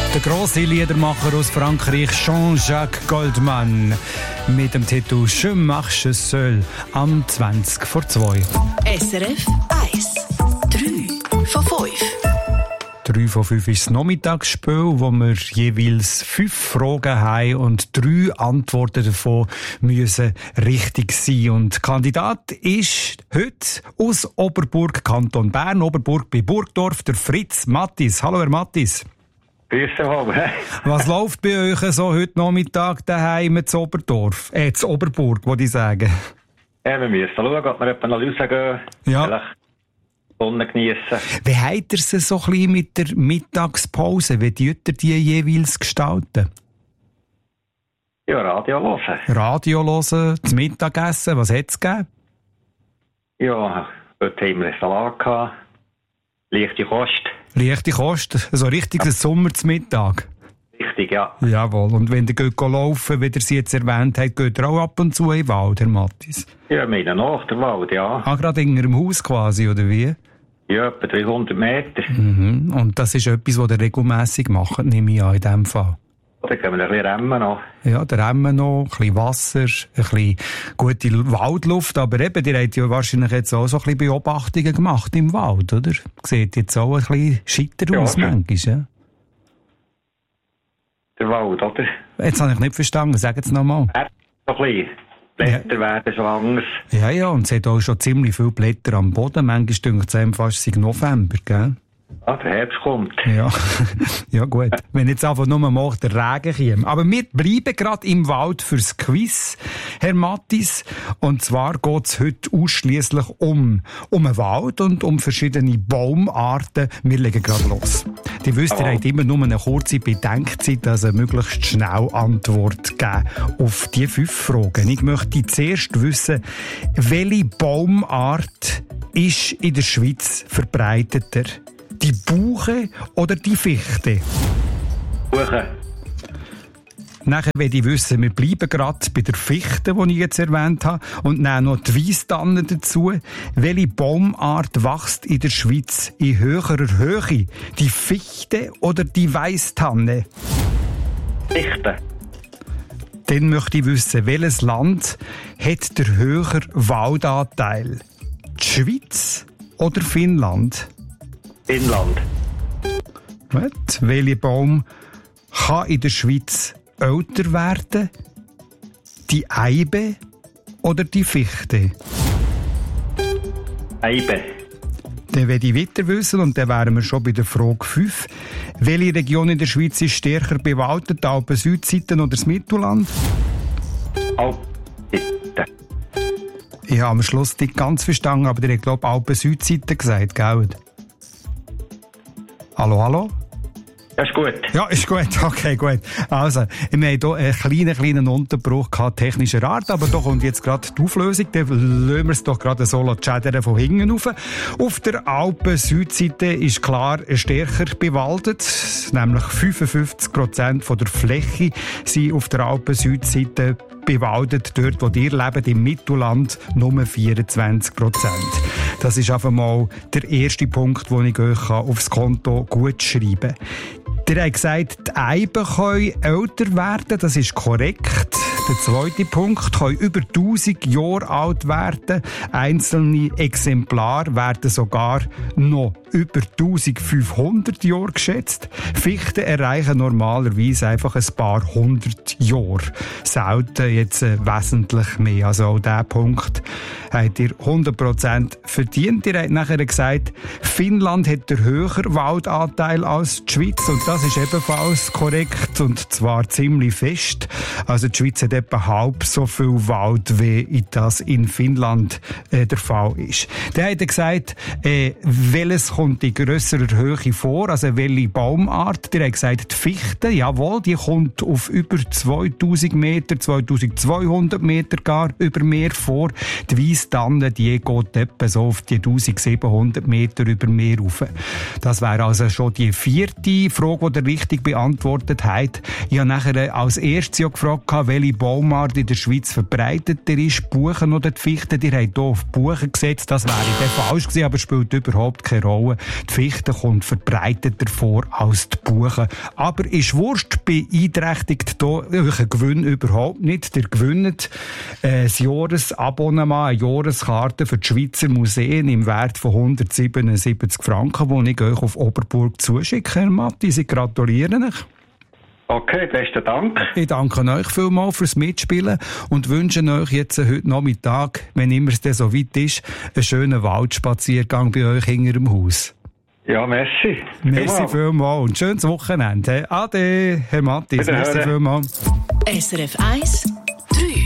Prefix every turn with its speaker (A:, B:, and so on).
A: Der grosse Liedermacher aus Frankreich, Jean-Jacques Goldman, mit dem Titel «Je marche seul» am 20 vor 2.
B: SRF 1. 3 von 5.
A: 3 von 5 ist das Nachmittagsspiel, wo wir jeweils 5 Fragen haben und 3 Antworten davon müssen richtig sein. Und der Kandidat ist heute aus Oberburg, Kanton Bern, Oberburg bei Burgdorf, der Fritz Mattis. Hallo, Herr Mattis.
C: Grüße haben.
A: Was läuft bei euch so heute Nachmittag daheim zu Oberdorf? Zu Oberburg, würde ich sagen.
C: Ja, wir müssen schauen, ob wir etwa noch rausgehen.
A: Ja.
C: Vielleicht Sonne geniessen.
A: Wie habt ihr es so ein bisschen mit der Mittagspause? Wie tut ihr die jeweils gestalten?
C: Ja, Radio hören.
A: Radio hören, das Mittagessen, was hat es gegeben?
C: Ja, heute haben wir einen Salat gehabt. Leichte Kost.
A: Leichte Kost, also richtiges Sommer zum Mittag.
C: Richtig, ja.
A: Jawohl, und wenn ihr geht laufen, wie ihr sie jetzt erwähnt habt, geht ihr auch ab und zu in den Wald, Herr Mattis?
C: Ja, wir meinen nach der Wald, ja.
A: Ah, gerade in Ihrem Haus quasi, oder wie?
C: Ja, etwa 300 Meter.
A: Mhm. Und das ist etwas, was ihr regelmässig macht, nehme ich an, in diesem Fall.
C: Da können wir ein bisschen remmen noch.
A: Ja, der Remmen noch, ein bisschen Wasser, ein bisschen gute Waldluft, aber eben, ihr habt ja wahrscheinlich jetzt auch so ein bisschen Beobachtungen gemacht im Wald, oder? Sieht jetzt auch ein bisschen schitter aus, manchmal, ja?
C: Der Wald, oder?
A: Jetzt habe ich nicht verstanden, sag jetzt nochmal.
C: So ein bisschen. Blätter werden schon anders.
A: Ja, und es hat auch schon ziemlich viele Blätter am Boden. Manchmal denkt es einem fast, es sei November, gell?
C: Ja, der Herbst kommt.
A: Ja, ja gut. Wenn jetzt einfach nur mal der Regen käme. Aber wir bleiben gerade im Wald fürs Quiz, Herr Mattis. Und zwar geht es heute ausschliesslich um einen Wald und um verschiedene Baumarten. Wir legen gerade los. Die wisst, ihr habt immer nur eine kurze Bedenkzeit, also möglichst schnell Antwort geben auf die 5 Fragen. Ich möchte zuerst wissen, welche Baumart ist in der Schweiz verbreiteter? Die Buche oder die Fichte?
C: Buche.
A: Nachher will ich wissen, wir bleiben gerade bei der Fichte, die ich jetzt erwähnt habe, und nehmen noch die Weisstanne dazu. Welche Baumart wächst in der Schweiz in höherer Höhe? Die Fichte oder die Weisstanne?
C: Fichte.
A: Dann möchte ich wissen, welches Land hat der höhere Waldanteil? Die Schweiz oder Finnland?
C: Finnland.
A: Gut. Welcher Baum kann in der Schweiz älter werden? Die Eibe oder die Fichte?
C: Eibe.
A: Dann werde ich weiter wissen, und dann wären wir schon bei der Frage 5. Welche Region in der Schweiz ist stärker bewaldet? Die Alpen-Südseite oder das Mittelland?
C: Alpen-Seite.
A: Ich habe am Schluss nicht ganz verstanden, aber ihr habt, glaube ich, Alpen-Südseite gesagt, gell? Hallo, hallo?
C: Ja, ist gut.
A: Ja, ist gut. Okay, gut. Also, wir haben hier einen kleinen Unterbruch gehabt, technischer Art, aber da kommt jetzt gerade die Auflösung. Dann lassen wir es doch gerade so schädern von hinten rauf. Auf der Alpen-Südseite ist klar stärker bewaldet. Nämlich 55% der Fläche sind auf der Alpen-Südseite bewaldet. Dort, wo ihr lebt, im Mittelland, nur 24%. Das ist einfach mal der erste Punkt, den ich euch aufs Konto gut schreiben kann. Ihr habt gesagt, die Eiben können älter werden, das ist korrekt. Der zweite Punkt, können über 1000 Jahre alt werden. Einzelne Exemplare werden sogar noch über 1500 Jahre geschätzt. Fichten erreichen normalerweise einfach ein paar 100 Jahre. Selten jetzt wesentlich mehr. Also auch diesen Punkt habt ihr 100% verdient. Ihr habt nachher gesagt, Finnland hat den höheren Waldanteil als die Schweiz. Und das ist ebenfalls korrekt, und zwar ziemlich fest. Also die Schweiz hat etwa halb so viel Wald, wie das in Finnland der Fall ist. Dann hat er gesagt, welches kommt in grösserer Höhe vor, also welche Baumart? Der hat gesagt, die Fichte, jawohl, die kommt auf über 2000 Meter, 2200 Meter gar über Meer vor. Die Weisstanne, die geht etwa so auf die 1700 Meter über Meer rauf. Das wäre also schon die 4. Frage, die ihr richtig beantwortet habt. Ich habe nachher als erstes ja gefragt, welche Baumart in der Schweiz verbreiteter ist, Buchen oder die Fichte. Ihr habt hier auf Buchen gesetzt, das wäre dann falsch gewesen, aber spielt überhaupt keine Rolle. bauen. Die Fichte kommt verbreiteter vor als die Buche. Aber ist Wurst beeinträchtigt hier euren Gewinn überhaupt nicht. Ihr gewinnt ein Jahresabonnement, eine Jahreskarte für die Schweizer Museen im Wert von 177 Franken, die ich euch auf Oberburg zuschicke, Herr Matti. Sie gratulieren euch.
C: Okay, besten Dank.
A: Ich danke euch vielmals fürs Mitspielen und wünsche euch jetzt heute Nachmittag, wenn immer es dann so weit ist, einen schönen Waldspaziergang bei euch hinter dem Haus.
C: Ja, merci.
A: Merci vielmals und schönes Wochenende. Ade, Herr Mattis, merci vielmals.
B: SRF 1